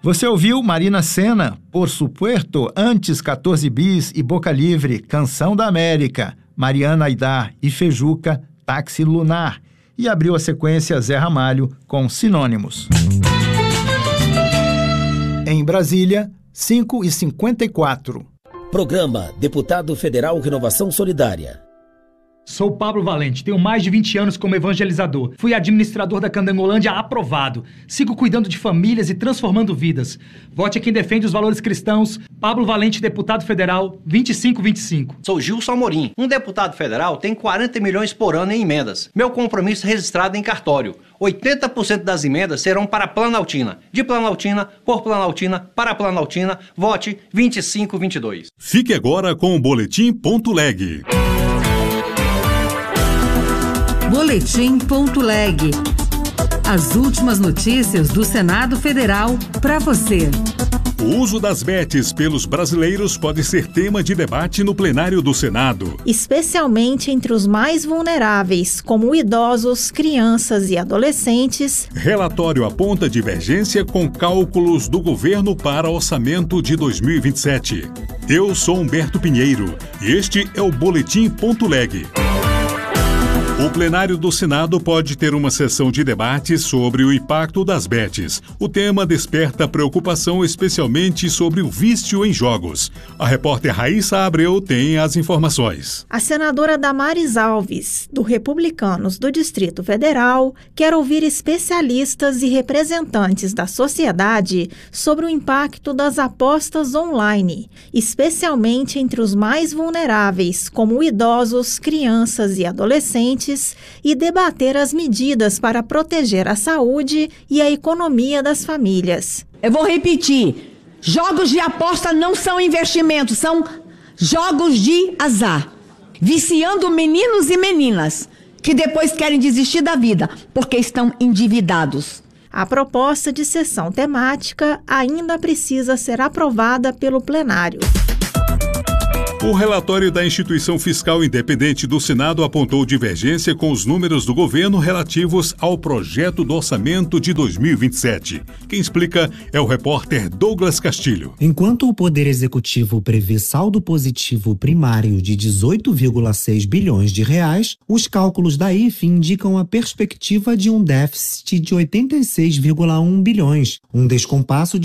Você ouviu Marina Sena, Por Supuesto, antes 14 Bis e Boca Livre, Canção da América, Mariana Aidar e Fejuca, Táxi Lunar. E abriu a sequência Zé Ramalho com Sinônimos. Em Brasília, 5h54. Programa Deputado Federal Renovação Solidária. Sou Pablo Valente, tenho mais de 20 anos como evangelizador. Fui administrador da Candangolândia aprovado. Sigo cuidando de famílias e transformando vidas. Vote a quem defende os valores cristãos. Pablo Valente, deputado federal, 2525. Sou Gilson Amorim. Um deputado federal tem 40 milhões por ano em emendas. Meu compromisso registrado em cartório. 80% das emendas serão para Planaltina. De Planaltina, por Planaltina, para Planaltina. Vote 2522. Fique agora com o Boletim.leg. Boletim.leg. As últimas notícias do Senado Federal para você. O uso das bets pelos brasileiros pode ser tema de debate no plenário do Senado. Especialmente entre os mais vulneráveis, como idosos, crianças e adolescentes. Relatório aponta divergência com cálculos do governo para orçamento de 2027. Eu sou Humberto Pinheiro e este é o Boletim.leg. O plenário do Senado pode ter uma sessão de debate sobre o impacto das bets. O tema desperta preocupação especialmente sobre o vício em jogos. A repórter Raíssa Abreu tem as informações. A senadora Damares Alves, do Republicanos do Distrito Federal, quer ouvir especialistas e representantes da sociedade sobre o impacto das apostas online, especialmente entre os mais vulneráveis, como idosos, crianças e adolescentes, e debater as medidas para proteger a saúde e a economia das famílias. Eu vou repetir, jogos de aposta não são investimentos, são jogos de azar, viciando meninos e meninas que depois querem desistir da vida porque estão endividados. A proposta de sessão temática ainda precisa ser aprovada pelo plenário. O relatório da Instituição Fiscal Independente do Senado apontou divergência com os números do governo relativos ao projeto do orçamento de 2027. Quem explica é o repórter Douglas Castilho. Enquanto o Poder Executivo prevê saldo positivo primário de 18,6 bilhões de reais, os cálculos da IFE indicam a perspectiva de um déficit de 86,1 bilhões, um descompasso de